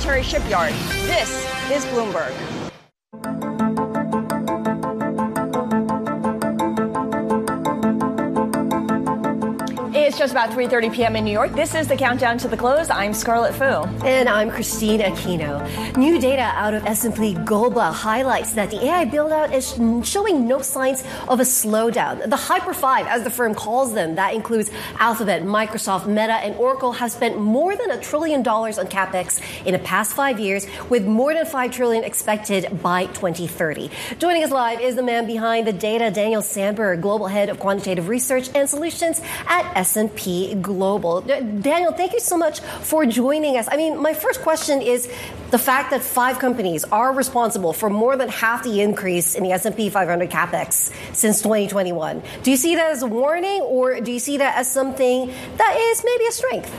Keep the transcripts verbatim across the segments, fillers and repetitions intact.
Military Shipyard. This is Bloomberg. It's just about three thirty p.m. in New York. This is the countdown to the close. I'm Scarlett Fu. And I'm Christine Aquino. New data out of S and P Global highlights that the A I build-out is showing no signs of a slowdown. The Hyper Five, as the firm calls them, that includes Alphabet, Microsoft, Meta, and Oracle, have spent more than a trillion dollars on CapEx in the past five years, with more than five trillion expected by twenty thirty. Joining us live is the man behind the data, Daniel Sandberg, Global Head of Quantitative Research and Solutions at S and P Global. Daniel, thank you so much for joining us. I mean, my first question is the fact that five companies are responsible for more than half the increase in the S and P five hundred CapEx since twenty twenty-one. Do you see that as a warning, or do you see that as something that is maybe a strength?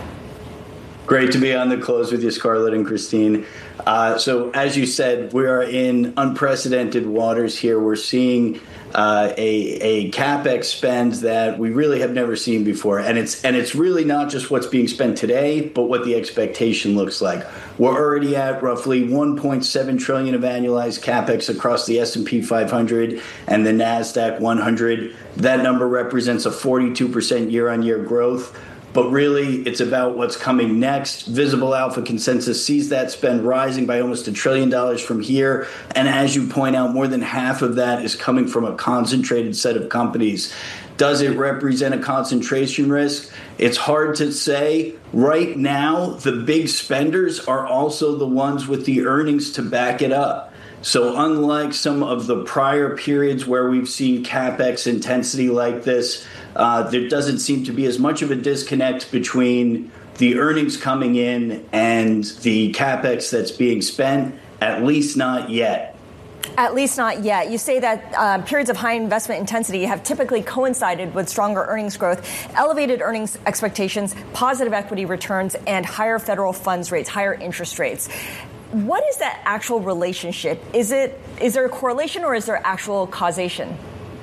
Great to be on the close with you, Scarlett and Christine. Uh, so, as you said, we are in unprecedented waters here. We're seeing uh, a, a CapEx spend that we really have never seen before, and it's and it's really not just what's being spent today, but what the expectation looks like. We're already at roughly one point seven trillion dollars of annualized CapEx across the S and P five hundred and the NASDAQ one hundred. That number represents a forty-two percent year-on-year growth. But really, it's about what's coming next. Visible Alpha Consensus sees that spend rising by almost a trillion dollars from here. And as you point out, more than half of that is coming from a concentrated set of companies. Does it represent a concentration risk? It's hard to say. Right now, the big spenders are also the ones with the earnings to back it up. So unlike some of the prior periods where we've seen CapEx intensity like this, uh, there doesn't seem to be as much of a disconnect between the earnings coming in and the CapEx that's being spent, at least not yet. At least not yet. You say that uh, periods of high investment intensity have typically coincided with stronger earnings growth, elevated earnings expectations, positive equity returns, and higher federal funds rates, higher interest rates. What is that actual relationship? Is it is there a correlation, or is there actual causation?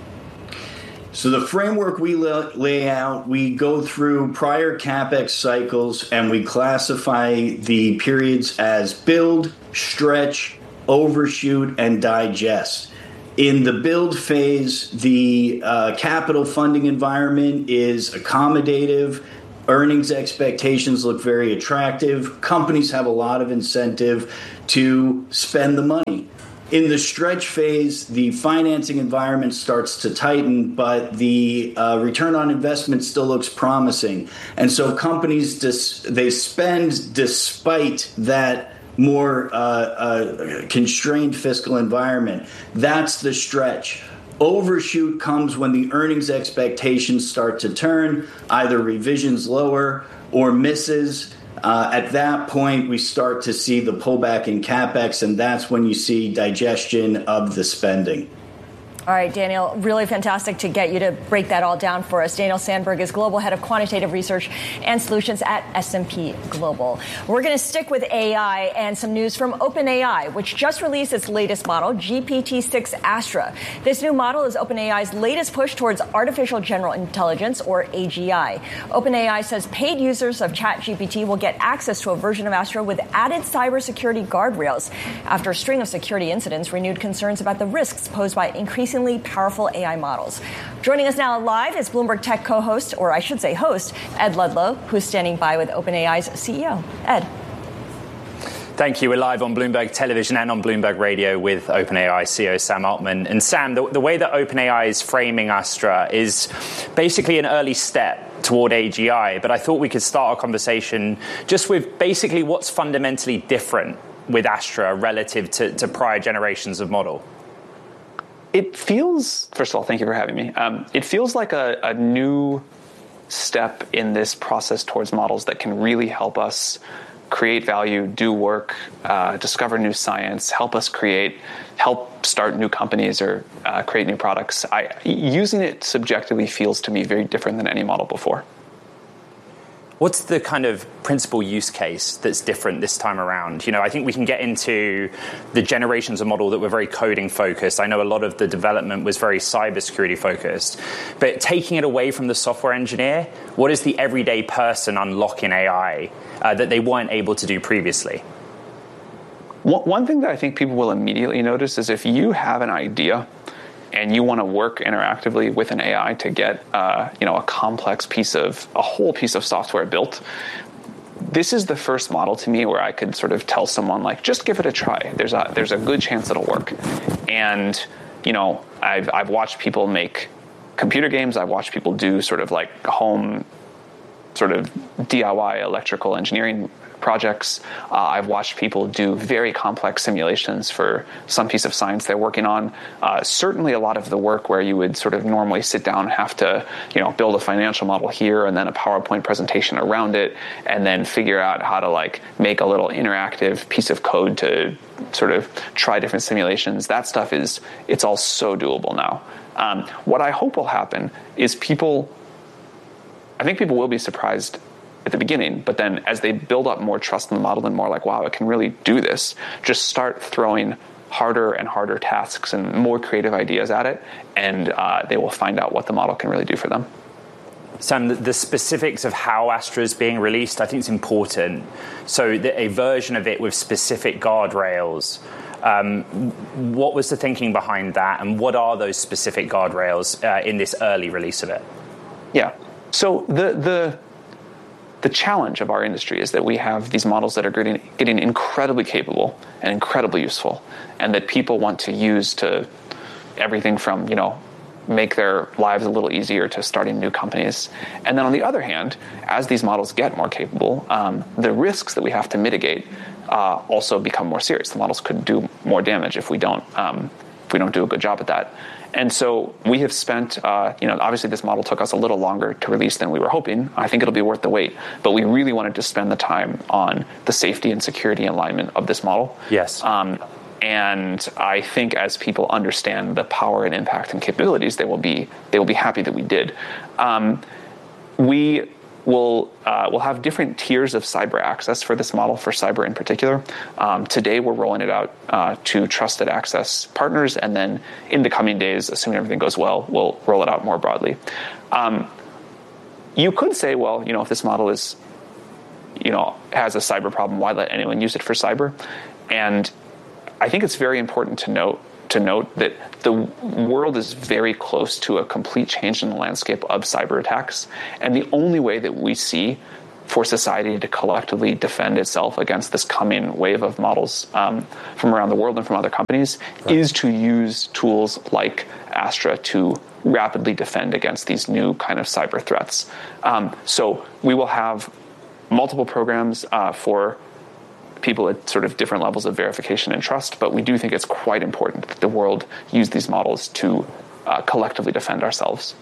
So the framework we lay out, we go through prior CapEx cycles and we classify the periods as build, stretch, overshoot, and digest. In the build phase, the uh, capital funding environment is accommodative. Earnings expectations look very attractive. Companies have a lot of incentive to spend the money. In the stretch phase, the financing environment starts to tighten, but the uh, return on investment still looks promising. And so companies, dis- they spend despite that more uh, uh, constrained fiscal environment. That's the stretch. Overshoot comes when the earnings expectations start to turn, either revisions lower or misses. Uh, at that point, we start to see the pullback in CapEx, and that's when you see digestion of the spending. All right, Daniel, really fantastic to get you to break that all down for us. Daniel Sandberg is Global Head of Quantitative Research and Solutions at S and P Global. We're going to stick with A I and some news from OpenAI, which just released its latest model, G P T six Astra. This new model is OpenAI's latest push towards artificial general intelligence, or A G I. OpenAI says paid users of ChatGPT will get access to a version of Astra with added cybersecurity guardrails after a string of security incidents renewed concerns about the risks posed by increasing powerful A I models. Joining us now live is Bloomberg Tech co-host, or I should say host, Ed Ludlow, who's standing by with OpenAI's C E O. Ed. Thank you. We're live on Bloomberg Television and on Bloomberg Radio with OpenAI C E O Sam Altman. And Sam, the, the way that OpenAI is framing Astra is basically an early step toward A G I, but I thought we could start our conversation just with basically what's fundamentally different with Astra relative to, to prior generations of model. It feels, first of all, thank you for having me. Um, it feels like a, a new step in this process towards models that can really help us create value, do work, uh, discover new science, help us create, help start new companies or uh, create new products. I, using it subjectively feels to me very different than any model before. What's the kind of principal use case that's different this time around? You know, I think we can get into the generations of model that were very coding focused. I know a lot of the development was very cybersecurity focused. But taking it away from the software engineer, what is the everyday person unlocking A I uh, that they weren't able to do previously? one, one thing that I think people will immediately notice is if you have an idea and you want to work interactively with an A I to get, uh, you know, a complex piece of, a whole piece of software built, this is the first model to me where I could sort of tell someone, like, just give it a try. There's a there's a good chance it'll work. And, you know, I've I've watched people make computer games. I've watched people do sort of like home sort of D I Y electrical engineering projects. Uh, I've watched people do very complex simulations for some piece of science they're working on. Uh, certainly a lot of the work where you would sort of normally sit down and have to, you know, build a financial model here and then a PowerPoint presentation around it, and then figure out how to like make a little interactive piece of code to sort of try different simulations. That stuff is, it's all so doable now. Um, what I hope will happen is people, I think people will be surprised at the beginning, but then as they build up more trust in the model and more like, wow, it can really do this, just start throwing harder and harder tasks and more creative ideas at it, and uh, they will find out what the model can really do for them. Sam, the, the specifics of how Astra is being released, I think it's important. So the, a version of it with specific guardrails, um, what was the thinking behind that, and what are those specific guardrails uh, in this early release of it? Yeah, so the the The challenge of our industry is that we have these models that are getting, getting incredibly capable and incredibly useful, and that people want to use to everything from, you know, make their lives a little easier to starting new companies. And then on the other hand, as these models get more capable, um, the risks that we have to mitigate uh, also become more serious. The models could do more damage if we don't um, if we don't do a good job at that. And so we have spent, uh, you know, obviously this model took us a little longer to release than we were hoping. I think it'll be worth the wait. But we really wanted to spend the time on the safety and security alignment of this model. Yes. Um, and I think as people understand the power and impact and capabilities, they will be they will be happy that we did. Um, we will uh, we'll have different tiers of cyber access for this model, for cyber in particular. Um, today, we're rolling it out uh, to trusted access partners, and then in the coming days, assuming everything goes well, we'll roll it out more broadly. Um, you could say, well, you know, if this model is, you know, has a cyber problem, why let anyone use it for cyber? And I think it's very important to note to note that the world is very close to a complete change in the landscape of cyber attacks. And the only way that we see for society to collectively defend itself against this coming wave of models um, from around the world and from other companies right. is to use tools like Astra to rapidly defend against these new kind of cyber threats. Um, so we will have multiple programs uh, for people at sort of different levels of verification and trust, but we do think it's quite important that the world use these models to uh, collectively defend ourselves.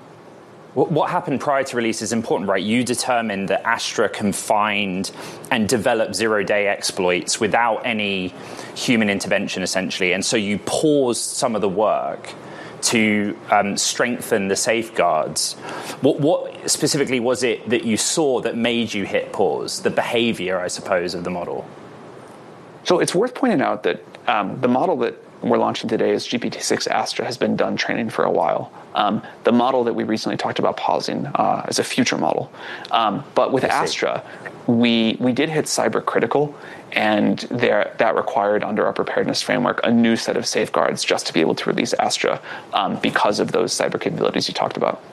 What happened prior to release is important, right? You determined that Astra can find and develop zero-day exploits without any human intervention, essentially, and so you paused some of the work to um, strengthen the safeguards. What, what specifically was it that you saw that made you hit pause? The behavior, I suppose, of the model. So it's worth pointing out that um, the model that we're launching today is G P T six Astra has been done training for a while. Um, the model that we recently talked about pausing uh, is a future model. Um, but with Astra, we we did hit cyber critical, and there, that required, under our preparedness framework, a new set of safeguards just to be able to release Astra um, because of those cyber capabilities you talked about.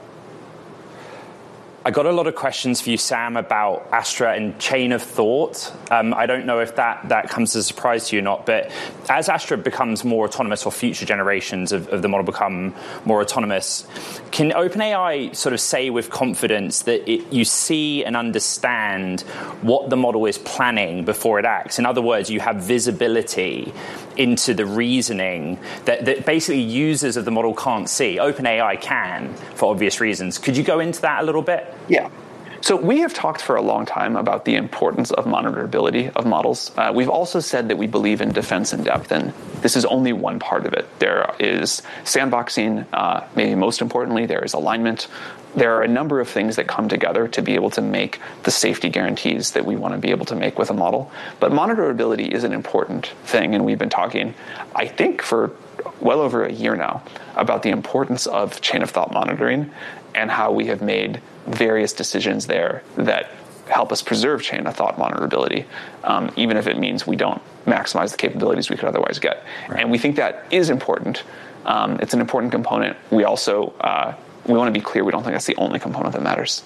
I got a lot of questions for you, Sam, about Astra and chain of thought. Um, I don't know if that, that comes as a surprise to you or not, but as Astra becomes more autonomous, or future generations of, of the model become more autonomous, can OpenAI sort of say with confidence that it, you see and understand what the model is planning before it acts? In other words, you have visibility into the reasoning that, that basically users of the model can't see. OpenAI can, for obvious reasons. Could you go into that a little bit? Yeah. So we have talked for a long time about the importance of monitorability of models. Uh, we've also said that we believe in defense in depth, and this is only one part of it. There is sandboxing, uh, maybe most importantly, there is alignment. There are a number of things that come together to be able to make the safety guarantees that we want to be able to make with a model. But monitorability is an important thing, and we've been talking, I think, for well over a year now about the importance of chain of thought monitoring and how we have made various decisions there that help us preserve chain of thought vulnerability, um, even if it means we don't maximize the capabilities we could otherwise get. Right. And we think that is important. Um, it's an important component. We also uh, we want to be clear, we don't think that's the only component that matters.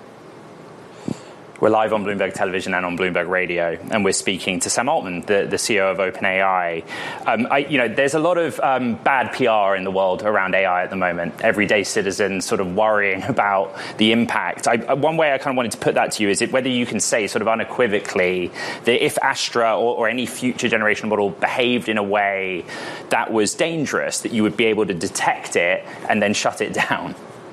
We're live on Bloomberg Television and on Bloomberg Radio, and we're speaking to Sam Altman, the, the C E O of OpenAI. Um, I, you know, there's a lot of um, bad P R in the world around A I at the moment. Everyday citizens sort of worrying about the impact. I, one way I kind of wanted to put that to you is it, whether you can say sort of unequivocally that if Astra or, or any future generation model behaved in a way that was dangerous, that you would be able to detect it and then shut it down.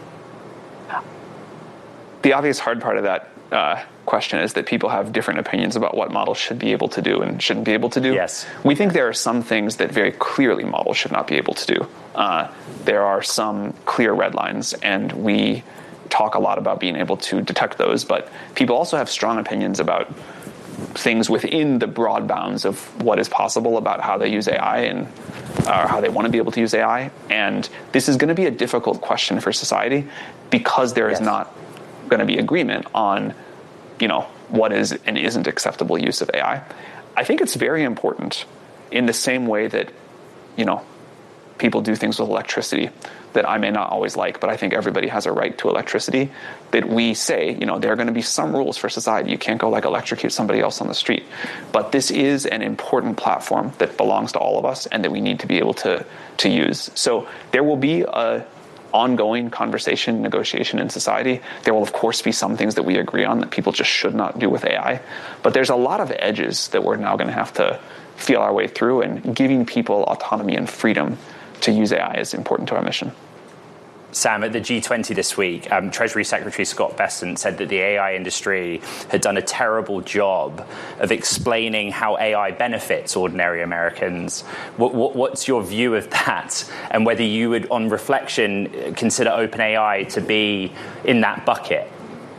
The obvious hard part of that uh, question is that people have different opinions about what models should be able to do and shouldn't be able to do. Yes. We think there are some things that very clearly models should not be able to do. Uh, there are some clear red lines, and we talk a lot about being able to detect those, but people also have strong opinions about things within the broad bounds of what is possible about how they use A I and uh, how they want to be able to use A I. And this is going to be a difficult question for society because there is yes. not going to be agreement on, you know, what is and isn't acceptable use of A I. I think it's very important in the same way that, you know, people do things with electricity that I may not always like, but I think everybody has a right to electricity, that we say, you know, there are going to be some rules for society. You can't go like electrocute somebody else on the street. But this is an important platform that belongs to all of us and that we need to be able to, to use. So there will be a ongoing conversation, negotiation in society. There will, of course, be some things that we agree on that people just should not do with A I. But there's a lot of edges that we're now going to have to feel our way through, and giving people autonomy and freedom to use A I is important to our mission. Sam, at the G twenty this week, um, Treasury Secretary Scott Bessent said that the A I industry had done a terrible job of explaining how A I benefits ordinary Americans. What, what, what's your view of that? And whether you would, on reflection, consider OpenAI to be in that bucket?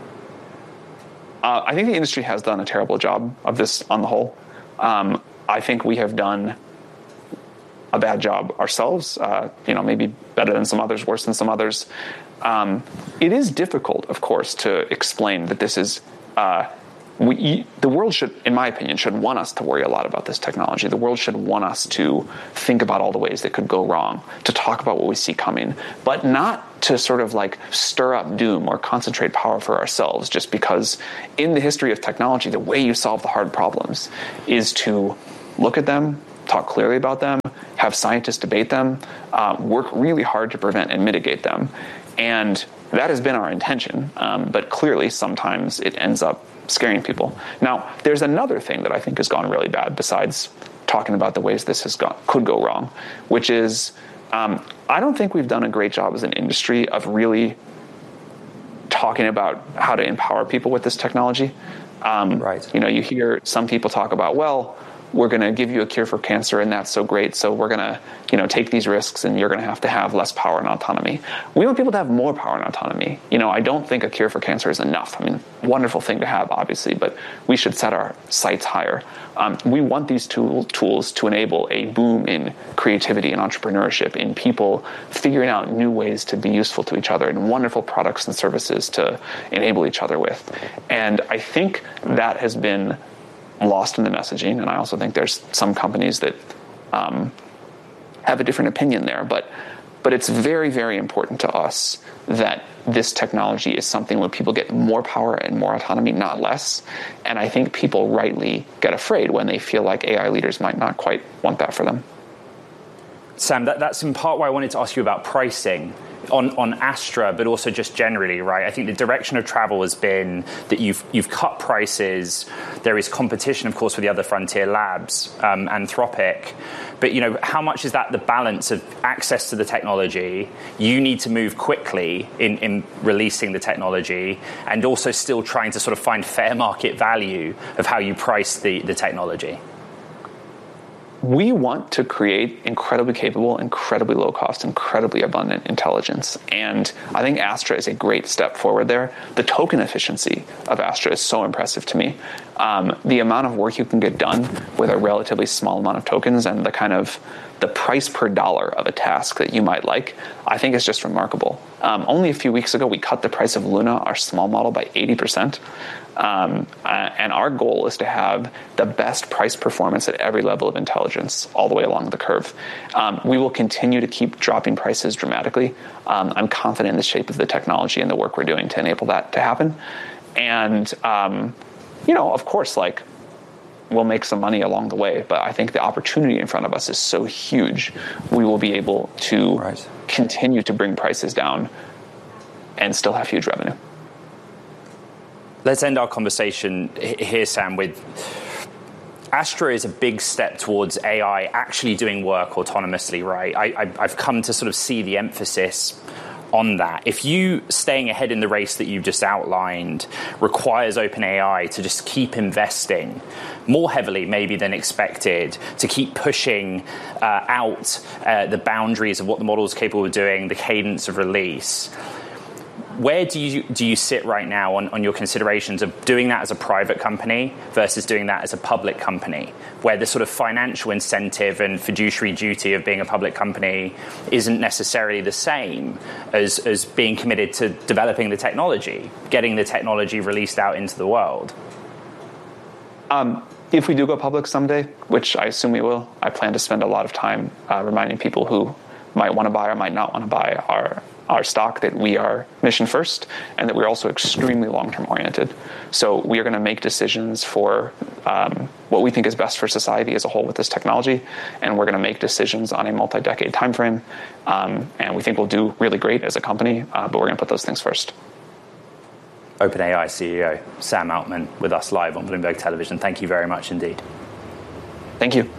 Uh, I think the industry has done a terrible job of this on the whole. Um, I think we have done a bad job ourselves, uh, you know, maybe better than some others, worse than some others. Um, it is difficult, of course, to explain that this is, uh, we, the world should, in my opinion, should want us to worry a lot about this technology. The world should want us to think about all the ways that could go wrong, to talk about what we see coming, but not to sort of like stir up doom or concentrate power for ourselves, just because in the history of technology, the way you solve the hard problems is to look at them, talk clearly about them, have scientists debate them, uh, work really hard to prevent and mitigate them. And that has been our intention, um, but clearly sometimes it ends up scaring people. Now, there's another thing that I think has gone really bad besides talking about the ways this has gone, could go wrong, which is um, I don't think we've done a great job as an industry of really talking about how to empower people with this technology. Um, right. You know, you hear some people talk about, well, we're going to give you a cure for cancer, and that's so great, so we're going to, you know, take these risks, and you're going to have to have less power and autonomy. We want people to have more power and autonomy. You know, I don't think a cure for cancer is enough. I mean, wonderful thing to have, obviously, but we should set our sights higher. Um, we want these tool, tools to enable a boom in creativity and entrepreneurship, in people figuring out new ways to be useful to each other, and wonderful products and services to enable each other with. And I think that has been lost in the messaging, and I also think there's some companies that um, have a different opinion there, but but it's very, very important to us that this technology is something where people get more power and more autonomy, not less. And I think people rightly get afraid when they feel like A I leaders might not quite want that for them. Sam, that, that's in part why I wanted to ask you about pricing on, on Astra, but also just generally, right? I think the direction of travel has been that you've you've cut prices. There is competition, of course, with the other frontier labs, um, Anthropic. But, you know, how much is that the balance of access to the technology? You need to move quickly in, in releasing the technology, and also still trying to sort of find fair market value of how you price the, the technology. We want to create incredibly capable, incredibly low cost, incredibly abundant intelligence. And I think Astra is a great step forward there. The token efficiency of Astra is so impressive to me. Um, the amount of work you can get done with a relatively small amount of tokens and the kind of the price per dollar of a task that you might like, I think is just remarkable. Um, only a few weeks ago, we cut the price of Luna, our small model, by eighty percent. Um, uh, and our goal is to have the best price performance at every level of intelligence all the way along the curve. Um, we will continue to keep dropping prices dramatically. Um, I'm confident in the shape of the technology and the work we're doing to enable that to happen. And, um, you know, of course, like, we'll make some money along the way, but I think the opportunity in front of us is so huge, we will be able to right. continue to bring prices down and still have huge revenue. Let's end our conversation here, Sam, with Astra is a big step towards A I actually doing work autonomously, right? I, I, I've come to sort of see the emphasis on that. If you staying ahead in the race that you've just outlined requires OpenAI to just keep investing more heavily maybe than expected, to keep pushing uh, out uh, the boundaries of what the model is capable of doing, the cadence of release, where do you do you sit right now on, on your considerations of doing that as a private company versus doing that as a public company, where the sort of financial incentive and fiduciary duty of being a public company isn't necessarily the same as, as being committed to developing the technology, getting the technology released out into the world? Um, if we do go public someday, which I assume we will, I plan to spend a lot of time uh, reminding people who might want to buy or might not want to buy our our stock that we are mission first and that we're also extremely long-term oriented. So we are going to make decisions for um, what we think is best for society as a whole with this technology, and we're going to make decisions on a multi-decade time frame. Um, and we think we'll do really great as a company, uh, but we're going to put those things first. OpenAI C E O Sam Altman with us live on Bloomberg Television. Thank you very much indeed. Thank you.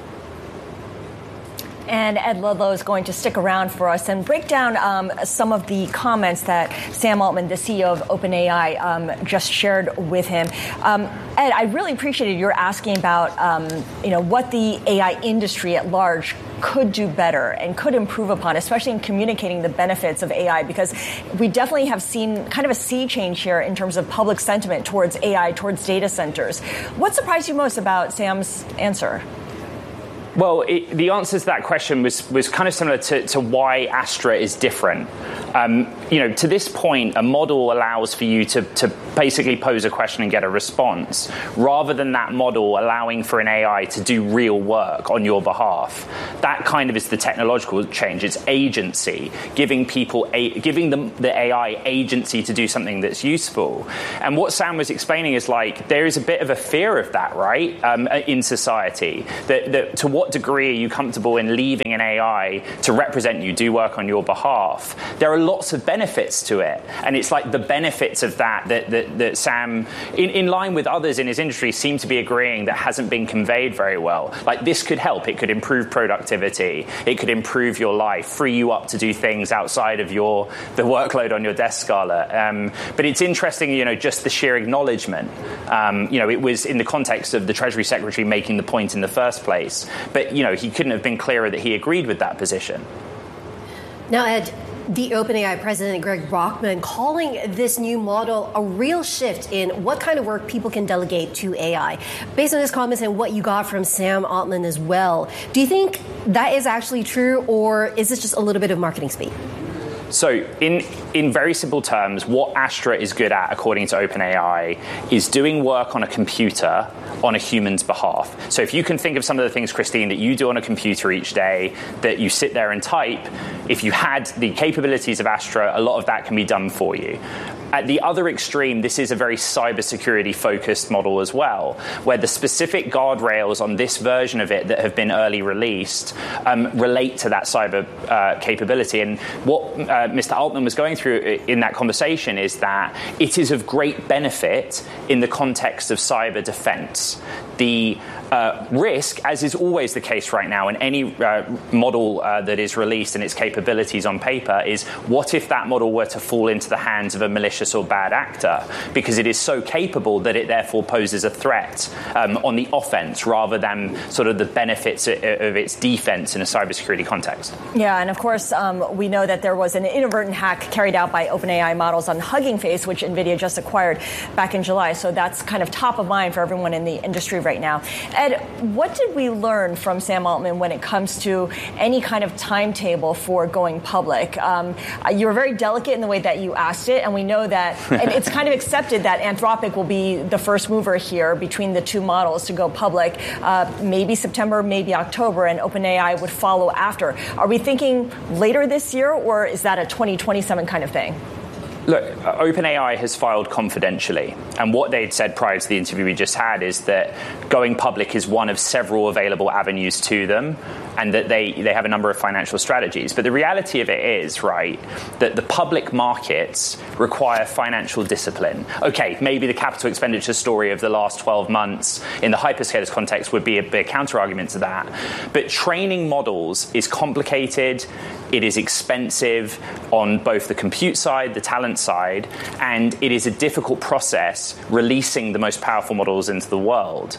And Ed Ludlow is going to stick around for us and break down um, some of the comments that Sam Altman, the C E O of OpenAI, um, just shared with him. Um, Ed, I really appreciated your asking about, um, you know, what the A I industry at large could do better and could improve upon, especially in communicating the benefits of A I, because we definitely have seen kind of a sea change here in terms of public sentiment towards A I, towards data centers. What surprised you most about Sam's answer? Well, it, the answer to that question was, was kind of similar to, to why Astra is different. Um, you know, to this point, a model allows for you to, to basically pose a question and get a response, rather than that model allowing for an A I to do real work on your behalf. That kind of is the technological change. It's agency, giving people, a, giving them the A I agency to do something that's useful. And what Sam was explaining is like there is a bit of a fear of that, right, um, in society. That, that to what degree are you comfortable in leaving an A I to represent you, do work on your behalf? There are lots of benefits to it, and it's like the benefits of that that, that, that Sam, in, in line with others in his industry, seem to be agreeing that hasn't been conveyed very well. Like, this could help. It could improve productivity. It could improve your life, free you up to do things outside of your the workload on your desk, Scarlett. Um, but it's interesting, you know, just the sheer acknowledgement. Um, you know, it was in the context of the Treasury Secretary making the point in the first place. But, you know, he couldn't have been clearer that he agreed with that position. Now, Ed, the OpenAI president, Greg Brockman, calling this new model a real shift in what kind of work people can delegate to A I. Based on his comments and what you got from Sam Altman as well, do you think that is actually true, or is this just a little bit of marketing speak? So in in very simple terms, what Astra is good at, according to OpenAI, is doing work on a computer on a human's behalf. So if you can think of some of the things, Christine, that you do on a computer each day, that you sit there and type, if you had the capabilities of Astra, a lot of that can be done for you. At the other extreme, this is a very cybersecurity-focused model as well, where the specific guardrails on this version of it that have been early released um, relate to that cyber uh, capability. And what uh, Mister Altman was going through in that conversation is that it is of great benefit in the context of cyber defense. The uh, risk, as is always the case right now in any uh, model uh, that is released and its capabilities on paper, is what if that model were to fall into the hands of a malicious or bad actor, because it is so capable that it therefore poses a threat um, on the offense rather than sort of the benefits of its defense in a cybersecurity context. Yeah, and of course, um, we know that there was an inadvertent hack carried out by OpenAI models on Hugging Face, which NVIDIA just acquired back in July. So that's kind of top of mind for everyone in the industry right now. Ed, what did we learn from Sam Altman when it comes to any kind of timetable for going public? Um, you were very delicate in the way that you asked it, and we know that, and it's kind of accepted that Anthropic will be the first mover here between the two models to go public, uh, maybe September, maybe October, and OpenAI would follow after. Are we thinking later this year, or is that a twenty twenty-seven kind of thing? Look, OpenAI has filed confidentially, and what they'd said prior to the interview we just had is that going public is one of several available avenues to them, and that they, they have a number of financial strategies. But the reality of it is, right, that the public markets require financial discipline. Okay, maybe the capital expenditure story of the last twelve months in the hyperscalers context would be a big counter-argument to that. But training models is complicated, it is expensive on both the compute side, the talent side, and it is a difficult process releasing the most powerful models into the world.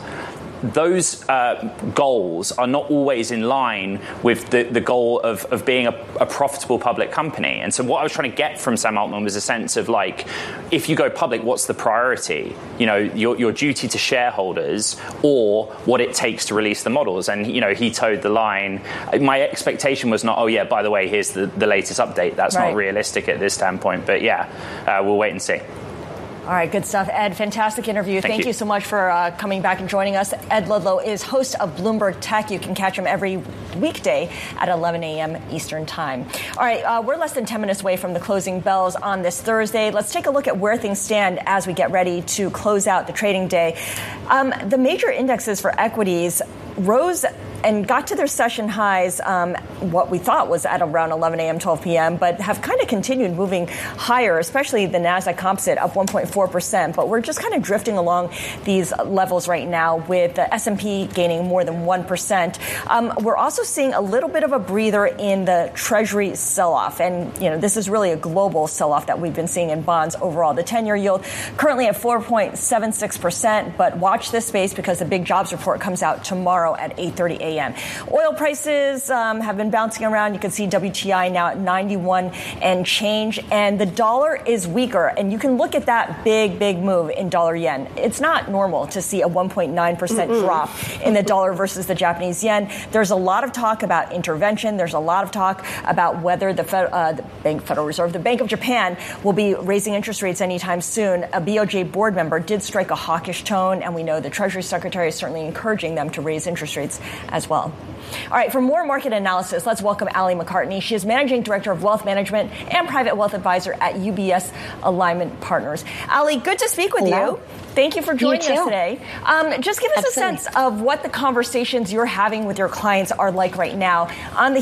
Those uh, goals are not always in line with the, the goal of, of being a, a profitable public company. And so what I was trying to get from Sam Altman was a sense of, like, if you go public, what's the priority? You know, your, your duty to shareholders or what it takes to release the models. And, you know, he towed the line. My expectation was not, oh, yeah, by the way, here's the, the latest update. That's right. Not realistic at this standpoint. But, yeah, uh, we'll wait and see. All right, good stuff. Ed, fantastic interview. Thank, Thank you. you so much for uh, coming back and joining us. Ed Ludlow is host of Bloomberg Tech. You can catch him every weekday at eleven a.m. Eastern Time. All right, uh, we're less than ten minutes away from the closing bells on this Thursday. Let's take a look at where things stand as we get ready to close out the trading day. Um, the major indexes for equities rose and got to their session highs, um, what we thought was at around eleven a.m., twelve p.m., but have kind of continued moving higher, especially the NASDAQ Composite up one point four percent. But we're just kind of drifting along these levels right now, with the S and P gaining more than one percent. Um, we're also seeing a little bit of a breather in the Treasury sell-off. And, you know, this is really a global sell-off that we've been seeing in bonds overall. The ten-year yield currently at four point seven six percent, but watch this space because the big jobs report comes out tomorrow at eight thirty a.m. Oil prices um, have been bouncing around. You can see W T I now at ninety-one and change, and the dollar is weaker. And you can look at that big, big move in dollar yen. It's not normal to see a one point nine percent Mm-mm. drop in the dollar versus the Japanese yen. There's a lot of talk about intervention. There's a lot of talk about whether the, Fed, uh, the Bank Federal Reserve, the Bank of Japan, will be raising interest rates anytime soon. A B O J board member did strike a hawkish tone, and we know the Treasury Secretary is certainly encouraging them to raise interest rates as well. All right, for more market analysis, let's welcome Ali McCartney. She is Managing Director of Wealth Management and Private Wealth Advisor at U B S Alignment Partners. Ali, good to speak with Hello. you. Thank you for joining you us today. Um, just give us Absolutely. a sense of what the conversations you're having with your clients are like right now on the